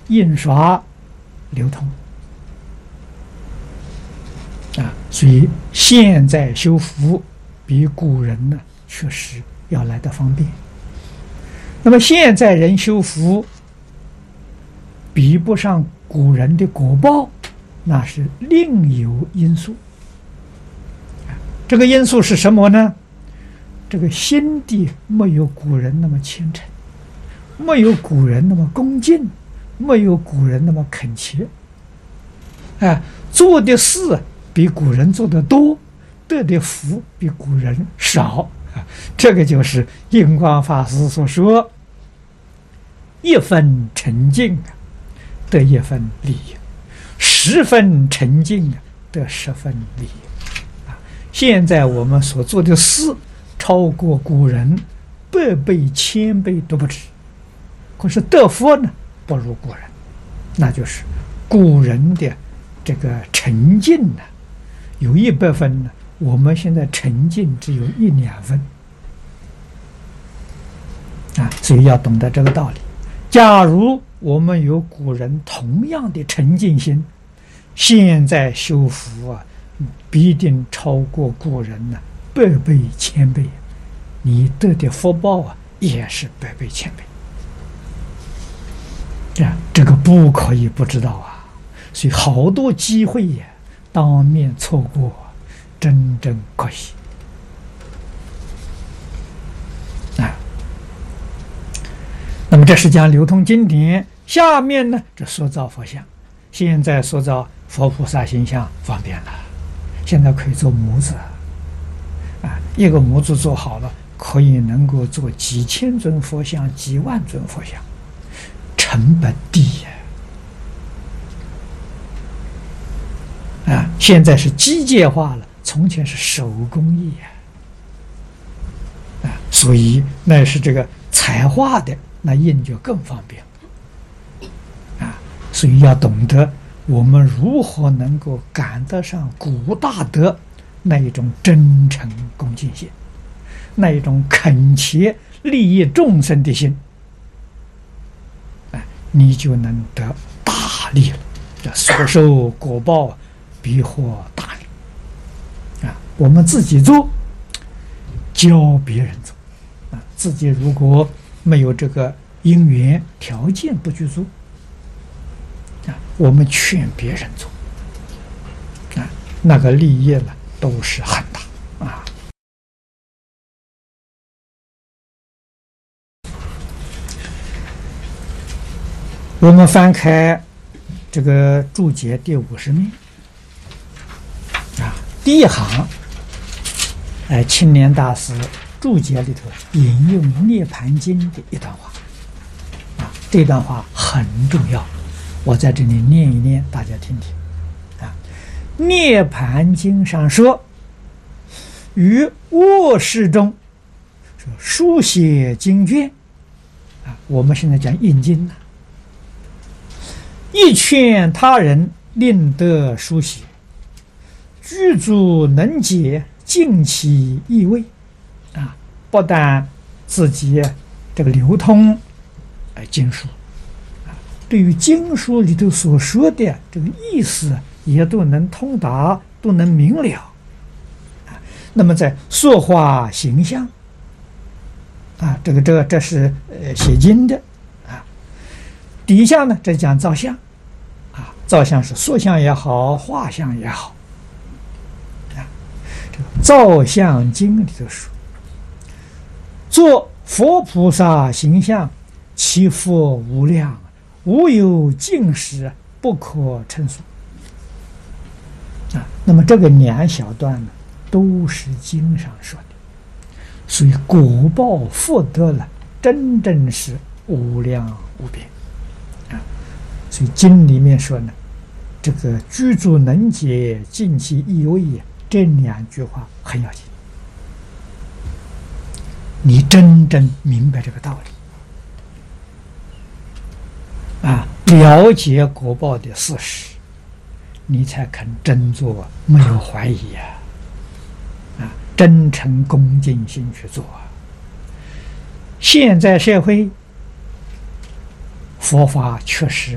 印刷、流通啊，所以现在修福比古人呢确实要来得方便。那么现在人修福比不上古人的果报，那是另有因素。这个因素是什么呢？这个心地没有古人那么虔诚，没有古人那么恭敬，没有古人那么恳切。做的事比古人做的多，得的福比古人少。这个就是印光法师所说：一分沉静得一分利益，10分沉静得10分利益。现在我们所做的事超过古人100倍、1000倍都不止，可是得福呢不如古人，那就是古人的这个沉静呢，有100分呢，我们现在沉静只有1-2分所以要懂得这个道理。假如我们有古人同样的沉静心，现在修福必定超过古人100倍、1000倍，你得的福报也是100倍、1000倍。这个不可以不知道啊！所以好多机会当面错过，真正可惜那么这是讲流通经典，下面呢，这塑造佛像。现在塑造佛菩萨形象方便了，现在可以做模子一个模子做好了，可以能够做几千尊佛像、几万尊佛像，成本低现在是机械化了，从前是手工艺所以那是这个彩画的，那印就更方便所以要懂得我们如何能够赶得上古大德那一种真诚恭敬心，那一种恳切利益众生的心你就能得大利了，这所受果报必获大利我们自己做，教别人做自己如果没有这个因缘条件不去做我们劝别人做那个利益呢都是很大我们翻开这个注解第50面第一行青莲大师注解里头引用《涅盘经》的一段话这段话很重要，我在这里念一念，大家听听涅盘经上说，于卧室中书写经卷我们现在讲印经亦劝他人令得书写，具足能解，尽其意味不但自己这个流通经书对于经书里头所说的这个意思也都能通达，都能明了那么在塑化形象这是写经的底下呢这讲造像造像是塑像也好，画像也好这个造像经里头说，做佛菩萨形象，其福无量，无有尽时，不可称数那么这个2小段呢都是经上说的，所以果报福德了真正是无量无边所以经里面说呢，这个具足能解，尽其意味这2句话很要紧，你真正明白这个道理了解果报的事实，你才肯真做，没有怀疑真诚恭敬心去做现在社会佛法确实